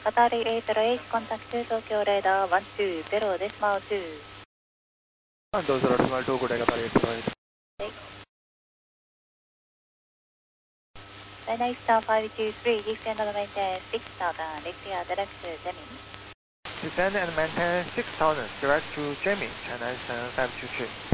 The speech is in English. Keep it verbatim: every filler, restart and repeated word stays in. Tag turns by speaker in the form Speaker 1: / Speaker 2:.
Speaker 1: Qatari eight zero eight, contact Tokyo radar one two zero decimal two.
Speaker 2: one two zero decimal two, good day, Qatari eight zero eight.
Speaker 1: Okay. China Eastern five two three, descend and maintain six thousand, Lexia direct to Deming.
Speaker 2: Descend and maintain six thousand, direct to Jamie, China Eastern five two three.